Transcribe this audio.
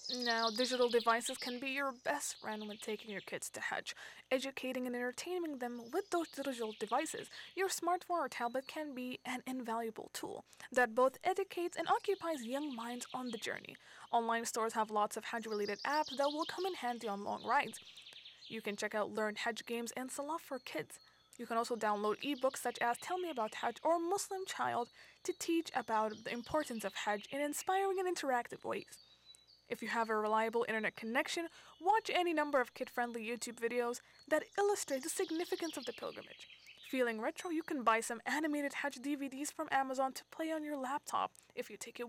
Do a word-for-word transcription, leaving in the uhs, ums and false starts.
Now, digital devices can be your best friend when taking your kids to Hajj. Educating and entertaining them with those digital devices, your smartphone or tablet can be an invaluable tool that both educates and occupies young minds on the journey. Online stores have lots of Hajj related apps that will come in handy on long rides. You can check out Learn Hajj games and Salah for kids. You can also download ebooks such as Tell Me About Hajj or Muslim Child to teach about the importance of Hajj in inspiring and interactive ways. If you have a reliable internet connection, watch any number of kid friendly YouTube videos that illustrate the significance of the pilgrimage. Feeling retro, you can buy some animated Hajj D V Ds from Amazon to play on your laptop if you take it